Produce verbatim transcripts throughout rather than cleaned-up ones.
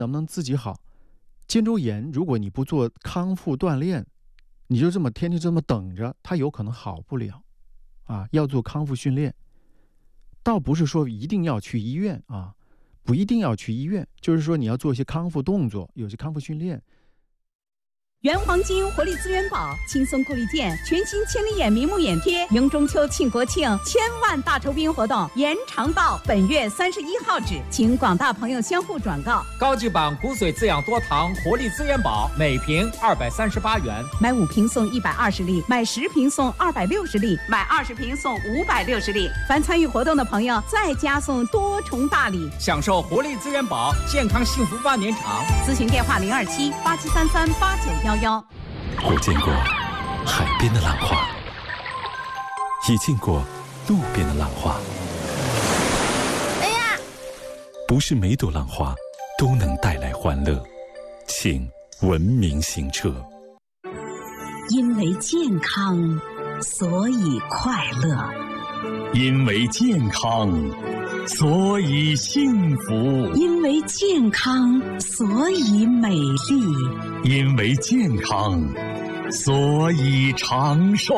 能不能自己好？肩周炎如果你不做康复锻炼，你就这么天天这么等着，它有可能好不了啊！要做康复训练，倒不是说一定要去医院啊，不一定要去医院，就是说你要做一些康复动作，有些康复训练。 原黄金活力资源宝轻松固力健全新千里眼明目眼贴迎中秋庆国庆千万大酬宾活动延长到本月三十一号止，请广大朋友相互转告。 高级版骨髓滋养多糖活力资源宝每瓶二百三十八元， 买五瓶送一百二十粒，买十瓶送二百六十粒，买二十瓶送五百六十粒。凡参与活动的朋友再加送多重大礼， 享受活力资源宝，健康幸福万年长。 咨询电话零二七八七三三八九幺。 我见过海边的浪花，也见过路边的浪花。 哎呀， 不是每朵浪花都能带来欢乐，请文明行车。 因为健康，所以快乐； 因为健康，所以幸福； 因为健康，所以美丽； 因为健康，所以长寿。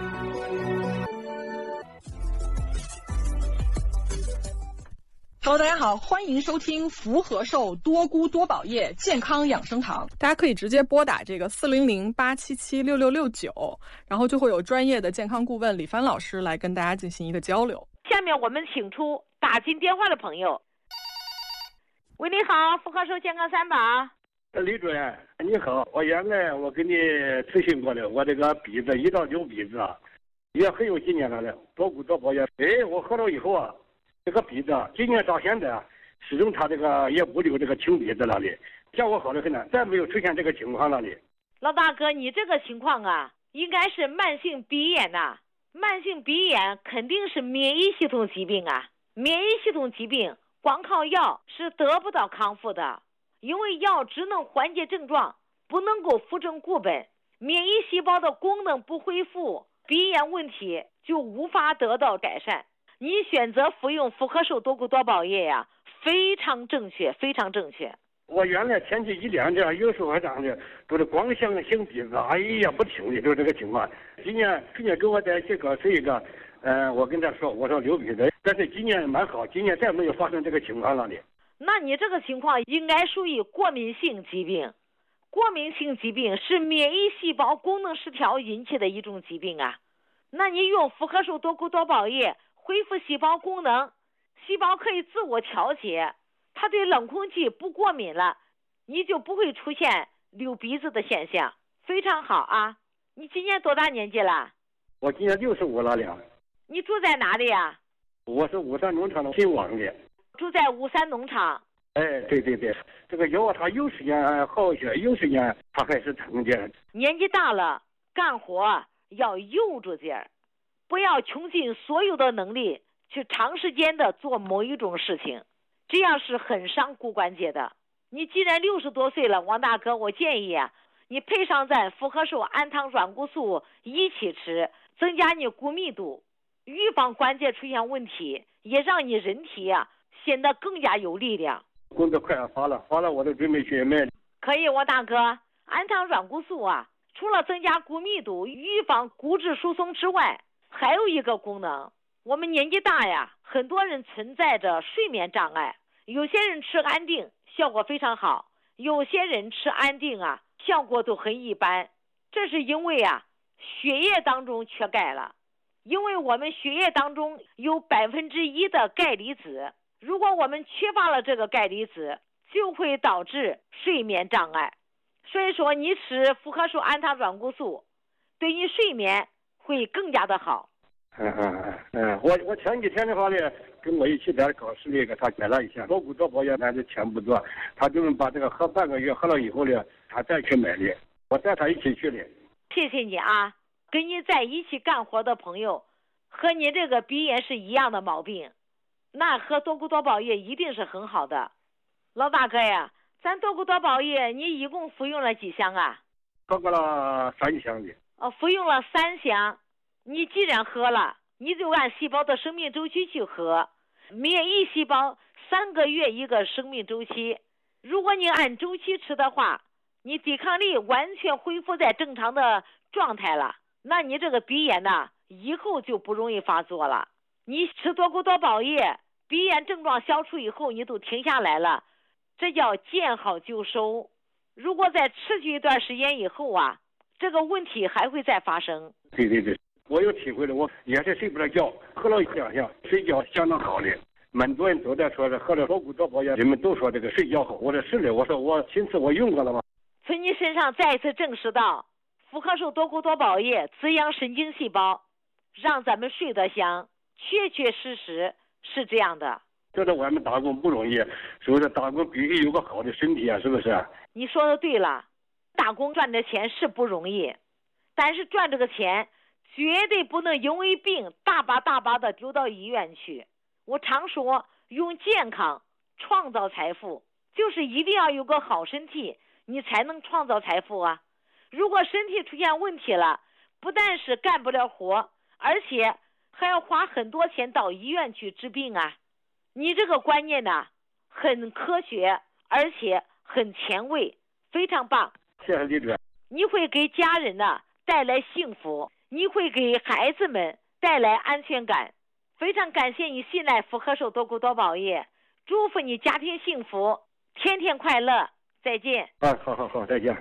Hello， 大家好，欢迎收听福和寿多菇多宝叶健康养生堂。 大家可以直接拨打这个四零零八七七六六六九，然后就会有专业的健康顾问李帆老师来跟大家进行一个交流。 下面我们请出打进电话的朋友。喂，你好，福和寿健康三宝。 李主任，你好，我原来我给你咨询过的，我这个鼻子胰岛瘤鼻子啊，也很有几年了了，多菇多宝叶。哎，我喝了以后啊，这个鼻子今年到现在始终它这个也不留这个青鼻子了的，效果好的很呢，再没有出现这个情况了的。 老大哥，你这个情况啊，应该是慢性鼻炎呐、啊。慢性鼻炎肯定是免疫系统疾病啊，免疫系统疾病光靠药是得不到康复的，因为药只能缓解症状，不能够扶正固本，免疫细胞的功能不恢复，鼻炎问题就无法得到改善。你选择服用福和寿多菇多宝叶呀，非常正确，非常正确。 我原来天气一凉这样，有时候还这样的，都是光想擤鼻子，哎呀不听的，就是这个情况。今年去年给我在一起告诉一个，呃，我跟他说，我说流鼻子，但是今年蛮好，今年再没有发生这个情况了的。 那你这个情况应该属于过敏性疾病，过敏性疾病是免疫细胞功能失调引起的一种疾病啊。那你用福和寿多菇多宝叶恢复细胞功能，细胞可以自我调节。它对冷空气不过敏了，你就不会出现流鼻子的现象，非常好啊！你今年多大年纪了？ 我今年六十五了了。 你住在哪里呀？ 我是武山农场的姓王的。 住在武山农场。 哎，对对对，这个腰它有时间好一些，有时间它还是疼的。 年纪大了，干活要悠着点儿，不要穷尽所有的能力去长时间的做某一种事情。这样是很伤骨关节的。你既然六十多岁了，王大哥，我建议啊，你配上咱福和寿氨糖软骨素一起吃，增加你骨密度，预防关节出现问题，也让你人体啊显得更加有力量。 工作快要发了，发了我都准备去买。 可以，王大哥，氨糖软骨素啊，除了增加骨密度、预防骨质疏松之外，还有一个功能。我们年纪大呀，很多人存在着睡眠障碍，有些人吃安定效果非常好，有些人吃安定啊效果都很一般。这是因为啊血液当中缺钙了，因为我们血液当中有百分之一的钙离子，如果我们缺乏了这个钙离子，就会导致睡眠障碍。所以说你吃福和寿氨糖软骨素对你睡眠会更加的好。 嗯嗯嗯，我我前几天的话呢，跟我一起在考试那个，他改了一下，多菇多宝叶咱就钱不多，他就是把这个喝半个月，喝了以后呢，他再去买的，我带他一起去的。 谢谢你啊，跟你在一起干活的朋友，和你这个鼻炎是一样的毛病，那喝多菇多宝叶一定是很好的。老大哥呀，咱多菇多宝叶你一共服用了几箱啊？ 喝过了三箱的。 哦，服用了三箱。你既然喝了，你就按细胞的生命周期去喝，免疫细胞三个月一个生命周期， 如果你按周期吃的话，你抵抗力完全恢复在正常的状态了，那你这个鼻炎呢，以后就不容易发作了。你吃多谷多宝叶，鼻炎症状消除以后，你都停下来了，这叫见好就收。如果再持续一段时间以后啊，这个问题还会再发生。 对对对，我有体会了，我也是睡不着觉，喝了两下，睡觉相当好的。蛮多人都在说是喝了多谷多宝叶，人们都说这个睡觉好。我说是的，我说我亲自我用过了嘛。 从你身上再一次证实到，福和寿多谷多宝叶滋养神经细胞，让咱们睡得香，确确实实是这样的。 这在外面打工不容易，是不是？打工必须有个好的身体啊，是不是？ 你说的对了，打工赚的钱是不容易，但是赚这个钱绝对不能因为病大把大把的丢到医院去。我常说，用健康创造财富，就是一定要有个好身体，你才能创造财富啊。如果身体出现问题了，不但是干不了活，而且还要花很多钱到医院去治病啊。你这个观念呢，很科学，而且很前卫，非常棒。 谢谢李主任。 你会给家人呢带来幸福，你会给孩子们带来安全感。非常感谢你信赖福和寿多谷多宝叶，祝福你家庭幸福，天天快乐。再见。 啊，好好好，再见。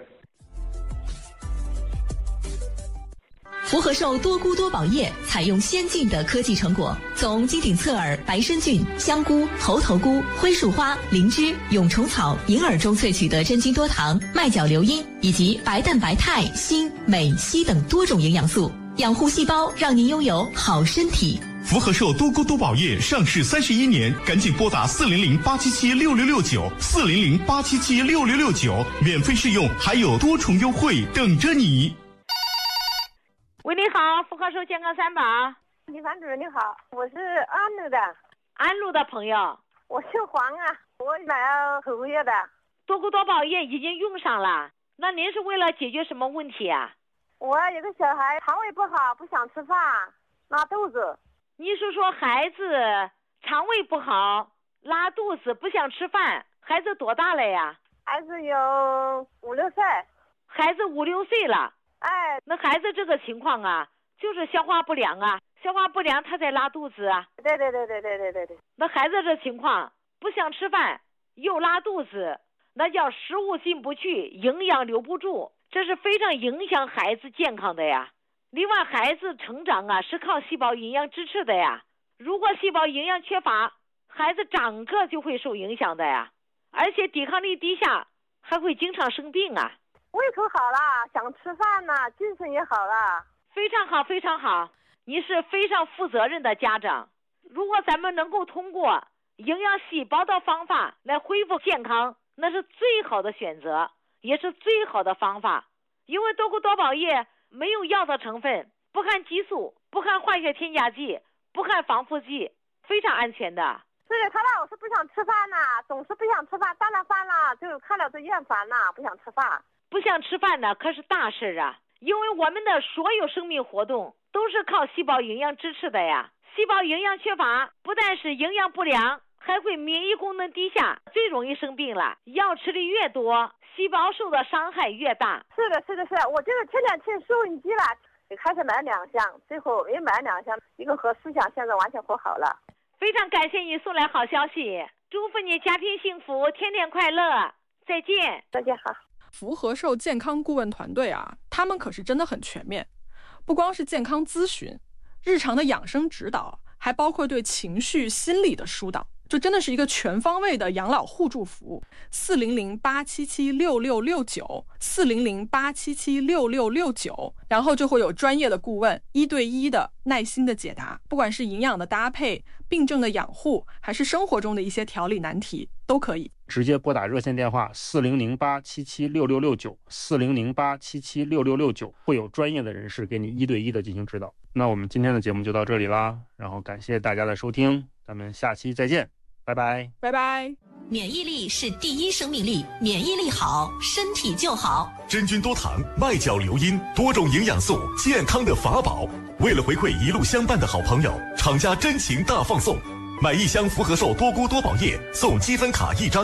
福和寿多菇多宝叶采用先进的科技成果，从金顶侧耳、白参菌、香菇、猴头菇、灰树花、灵芝、蛹虫草、银耳中萃取的真菌多糖、麦角硫因以及白蛋白肽、锌、镁、硒等多种营养素，养护细胞，让您拥有好身体。 福和寿多菇多宝叶上市三十一年，赶紧拨打四零零八七七六六六九四零零八七七六六六九，免费试用，还有多重优惠等着你。 喂，你好，福和寿健康三宝。 李凡主任你好，我是安陆的。 安陆的朋友。 我姓黄啊，我买了头个月的。 多菇多宝叶已经用上了，那您是为了解决什么问题啊？ 我有个小孩肠胃不好，不想吃饭，拉肚子。 你是说孩子肠胃不好，拉肚子，不想吃饭？孩子多大了呀？ 孩子有五六岁。 孩子五六岁了。 哎， 那孩子这个情况啊，就是消化不良啊，消化不良他在拉肚子啊。 对对对对对对对对。 那孩子这情况不想吃饭又拉肚子，那叫食物进不去，营养留不住，这是非常影响孩子健康的呀。另外，孩子成长啊是靠细胞营养支持的呀。如果细胞营养缺乏，孩子长个就会受影响的呀，而且抵抗力低下，还会经常生病啊。 胃口好了，想吃饭呢，精神也好了。 非常好，非常好，你是非常负责任的家长。如果咱们能够通过营养细胞的方法来恢复健康，那是最好的选择，也是最好的方法。因为多菇多宝叶没有药的成分，不含激素，不含化学添加剂，不含防腐剂，非常安全的。 是的，他老是不想吃饭呐，总是不想吃饭，当了饭了就看了就厌烦了，不想吃饭。 不想吃饭呢，可是大事啊！因为我们的所有生命活动都是靠细胞营养支持的呀。细胞营养缺乏，不但是营养不良，还会免疫功能低下，最容易生病了。药吃的越多，细胞受的伤害越大。 是的，是的，是的，我这个天天听收音机了，也开始买两箱，最后也买两箱，一共合四箱，现在完全合好了。 非常感谢你送来好消息，祝福你家庭幸福，天天快乐。再见， 再见，好。 福和寿健康顾问团队啊，他们可是真的很全面，不光是健康咨询，日常的养生指导，还包括对情绪心理的疏导，就真的是一个全方位的养老互助服务。四零零八七七六六六九四零零八七七六六六九，然后就会有专业的顾问一对一的耐心的解答，不管是营养的搭配、病症的养护，还是生活中的一些调理难题，都可以直接拨打热线电话四零零八七七六六六九四零零八七七六六六九，会有专业的人士给你一对一的进行指导。那我们今天的节目就到这里啦，然后感谢大家的收听，咱们下期再见，拜拜， 拜拜。 免疫力是第一生命力，免疫力好，身体就好。 真菌多糖、麦角硫因，多种营养素，健康的法宝。为了回馈一路相伴的好朋友，厂家真情大放送，买一箱福和寿多菇多宝叶送积分卡一张，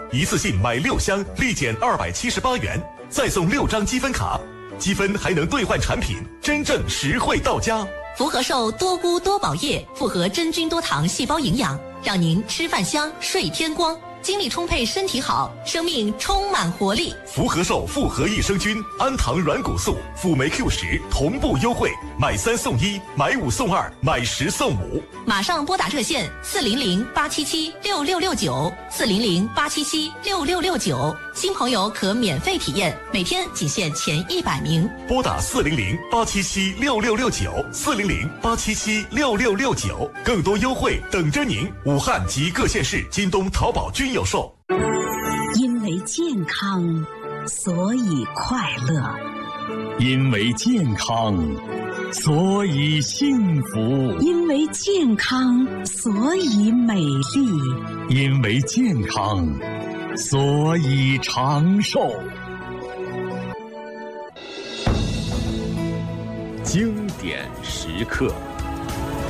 一次性买六箱，立减二百七十八元，再送六张积分卡，积分还能兑换产品，真正实惠到家。 福和寿多菇多宝液复合真菌多糖细胞营养，让您吃饭香，睡天光，精力充沛，身体好，生命充满活力。 福和寿复合益生菌、氨糖软骨素、辅酶 Q 十同步优惠，买三送一，买五送二，买十送五。 马上拨打热线四零零八七七六六六九四零零八七七六六六九，新朋友可免费体验，每天仅限前一百名。 拨打四零零八七七六六六九四零零八七七六六六九，更多优惠等着您。武汉及各县市京东、淘宝均有售。 因为健康，所以快乐； 因为健康，所以幸福； 因为健康，所以美丽； 因为健康，所以长寿。经典时刻。